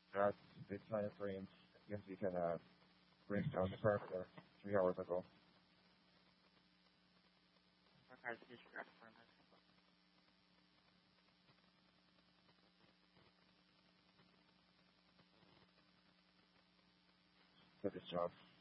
That's the time frame. I guess we can break down the parameter 3 hours ago. For this job.